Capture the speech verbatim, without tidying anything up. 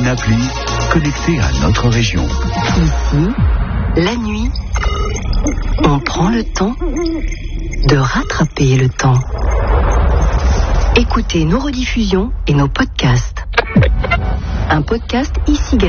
une appli connectée à notre région. Ici, la nuit, on prend le temps de rattraper le temps. Écoutez nos rediffusions et nos podcasts. Un podcast ici